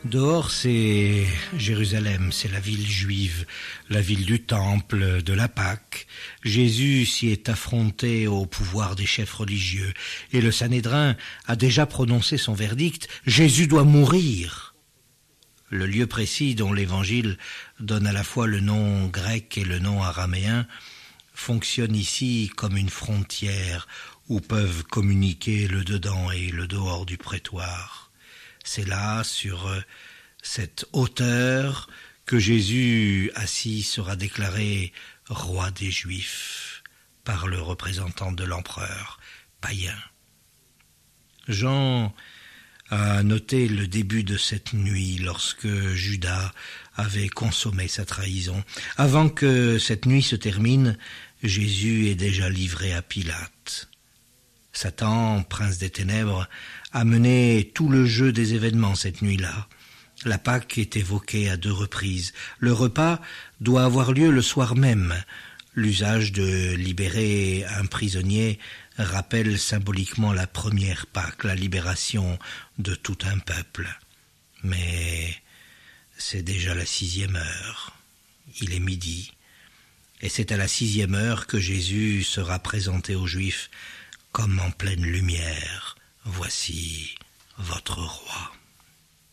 Dehors, c'est Jérusalem, c'est la ville juive, la ville du temple, de la Pâque. Jésus s'y est affronté au pouvoir des chefs religieux, et le Sanhédrin a déjà prononcé son verdict, Jésus doit mourir. Le lieu précis dont l'Évangile donne à la fois le nom grec et le nom araméen fonctionne ici comme une frontière où peuvent communiquer le dedans et le dehors du prétoire. C'est là, sur cette hauteur, que Jésus assis sera déclaré roi des Juifs par le représentant de l'empereur païen. Jean a noté le début de cette nuit lorsque Judas avait consommé sa trahison. Avant que cette nuit se termine, Jésus est déjà livré à Pilate. Satan, prince des ténèbres, a mené tout le jeu des événements cette nuit-là. La Pâque est évoquée à 2 reprises. Le repas doit avoir lieu le soir même. L'usage de libérer un prisonnier rappelle symboliquement la première Pâque, la libération de tout un peuple. Mais c'est déjà la 6e heure. Il est midi. Et c'est à la 6e heure que Jésus sera présenté aux Juifs comme en pleine lumière. Voici votre roi.